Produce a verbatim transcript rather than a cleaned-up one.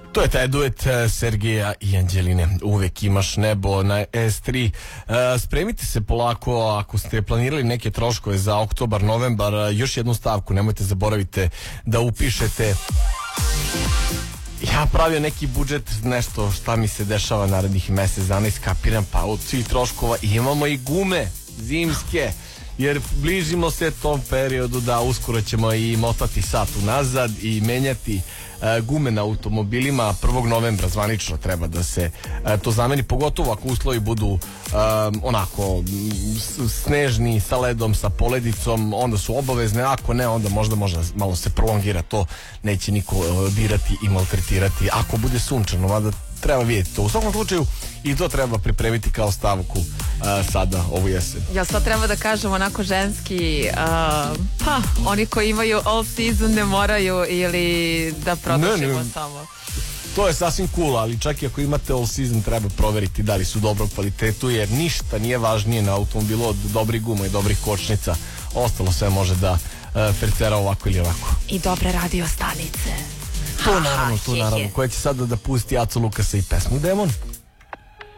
To je taj duet Sergeja i Anđeline. Uvek imaš nebo na S tri. Spremite se polako ako ste planirali neke troškove za oktobar, novembar. Još jednu stavku, nemojte zaboravite da upišete. Ja pravio neki budžet, nešto šta mi se dešava narednih mesec dana, iskapiram, pa od svih troškova imamo i gume zimske, jer bližimo se tom periodu da uskoro ćemo i motati sat unazad i menjati uh, gume na automobilima. Prvog novembra zvanično treba da se uh, to zameni, pogotovo ako uslovi budu um, onako snežni, sa ledom, sa poledicom, onda su obavezne, ako ne, onda možda možda malo se prolongira to, neće niko uh, dirati i maltretirati ako bude sunčano, mada treba vidjeti to. U svakom slučaju i to treba pripremiti kao stavku uh, sada ovu jesen. Ja sad treba da kažem onako ženski, uh, pa oni koji imaju all season ne moraju ili da produžimo samo. To je sasvim cool, ali čak i ako imate all season treba proveriti da li su dobrog kvalitetu, jer ništa nije važnije na automobilu od dobrih guma i dobrih kočnica. Ostalo sve može da uh, fercera ovako ili ovako. I dobre radio stanice. To naravno, to naravno. Koja će sada da pusti Aco Lukasa i pesmu Demon.